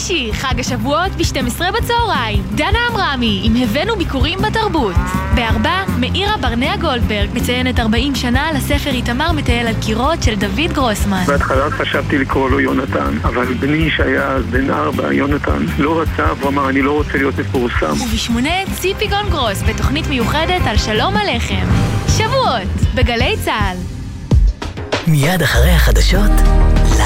שלישי, חג השבועות ב-12 בצהריים. דנה אמרמי, עם הבאנו ביקורים בתרבות. בארבע, מאירה ברנע גולדברג, מציינת 40 שנה לספר איתמר מטייל על קירות של דוד גרוסמן. בהתחלה חשבתי לקרוא לו יונתן, אבל בני שהיה אז בן 4, יונתן, לא רצה, הוא אמר, אני לא רוצה להיות מפורסם. ובשמונה, ציפי גון גרוס, בתוכנית מיוחדת על שלום עליכם. שבועות, בגלי צהל. מיד אחרי החדשות